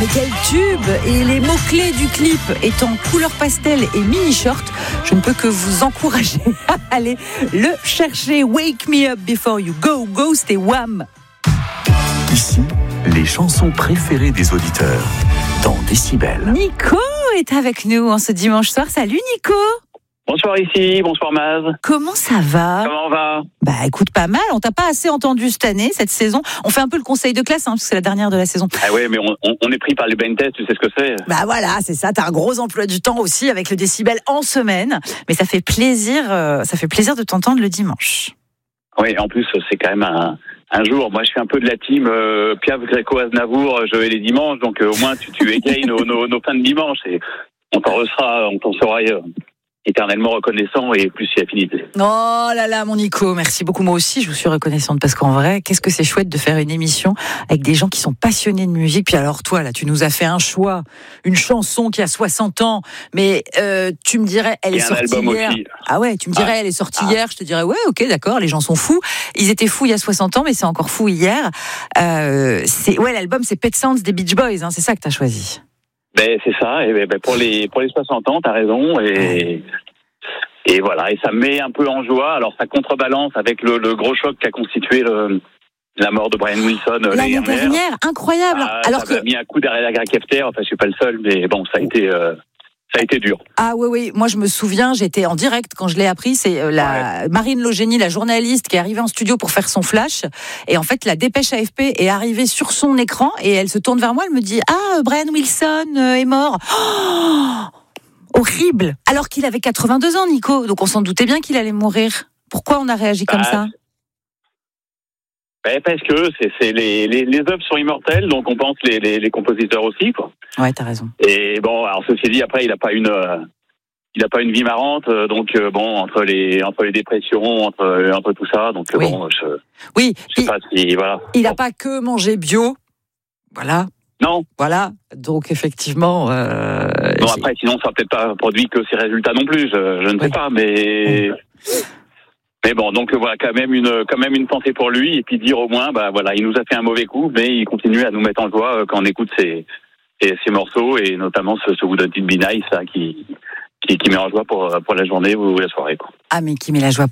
mais quel tube! Et les mots-clés du clip étant couleur pastel et mini-short, je ne peux que vous encourager à aller le chercher. Wake Me Up Before You Go, Ghost et Wham! Ici, les chansons préférées des auditeurs dans Décibel. Nico est avec nous en ce dimanche soir. Salut Nico! Bonsoir ici, bonsoir Maz. Comment ça va? Comment on va? Bah écoute, pas mal, on t'a pas assez entendu cette année, cette saison. On fait un peu le conseil de classe, parce que c'est la dernière de la saison. Ah ouais, mais on est pris par les blind tests, tu sais ce que c'est? Bah voilà, c'est ça, t'as un gros emploi du temps aussi avec le décibel en semaine. Mais ça fait plaisir de t'entendre le dimanche. Oui, en plus c'est quand même un jour. Moi je suis un peu de la team Piaf, Gréco, Aznavour, Joël les dimanches, donc au moins tu égayes nos fins de dimanche et on t'en sera éternellement reconnaissant et plus si affinité. Oh là là, mon Nico, merci beaucoup. Moi aussi, je vous suis reconnaissante parce qu'en vrai, qu'est-ce que c'est chouette de faire une émission avec des gens qui sont passionnés de musique. Puis alors toi, là, tu nous as fait un choix, une chanson qui a 60 ans, mais tu me dirais, elle est sortie hier. Aussi. Ah ouais, tu me dirais, elle est sortie hier. Je te dirais, ouais, ok, d'accord, les gens sont fous. Ils étaient fous il y a 60 ans, mais c'est encore fou hier. L'album, c'est Pet Sounds des Beach Boys, hein, c'est ça que t'as choisi. Ben c'est ça, et pour les 60 ans, t'as raison, et voilà, et ça me met un peu en joie. Alors ça contrebalance avec le gros choc qu'a constitué la mort de Brian Wilson l'année dernière, incroyable. Alors ça m'a mis un coup derrière la Greg Hefter. Enfin, je suis pas le seul, mais bon, ça a été dur. Ah oui, moi je me souviens, j'étais en direct quand je l'ai appris, c'est Marine Logénie, la journaliste qui est arrivée en studio pour faire son flash, et en fait la dépêche AFP est arrivée sur son écran, et elle se tourne vers moi, elle me dit « Ah, Brian Wilson est mort !» Horrible. Alors qu'il avait 82 ans, Nico, donc on s'en doutait bien qu'il allait mourir. Pourquoi on a réagi comme ça ? Parce que les œuvres sont immortelles, donc on pense les compositeurs aussi, quoi. Ouais, t'as raison. Et bon, alors ceci dit, après il a pas une vie marrante, donc entre les dépressions, entre tout ça, donc oui. je sais pas si voilà. Il n'a pas que mangé bio, voilà. Non. Voilà, donc effectivement. Bon après, sinon ça n'a peut-être pas produit que ses résultats non plus, je ne sais pas, mais. Mais bon, donc voilà, quand même une pensée pour lui, et puis dire au moins, il nous a fait un mauvais coup, mais il continue à nous mettre en joie quand on écoute ses morceaux, et notamment ce Wouldn't It Be Nice, là, qui met en joie pour la journée ou la soirée, quoi. Ah, mais qui met la joie